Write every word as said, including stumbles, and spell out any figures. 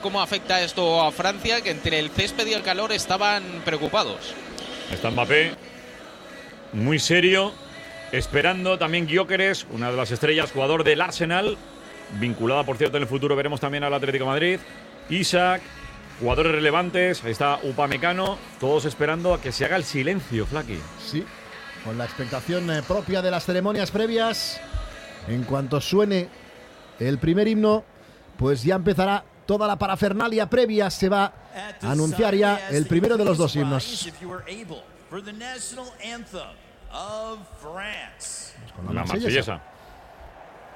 ¿Cómo afecta esto a Francia, que entre el césped y el calor estaban preocupados? Está Mbappé, muy serio, esperando. También Gyökeres, una de las estrellas, jugador del Arsenal, vinculada, por cierto, en el futuro veremos también al Atlético de Madrid. Isaac, jugadores relevantes. Ahí está Upamecano, todos esperando a que se haga el silencio, Flaqui. Sí, con la expectación eh, propia de las ceremonias previas. En cuanto suene el primer himno, pues ya empezará toda la parafernalia previa. Se va a anunciar ya el primero de los dos himnos. Con la marsellesa.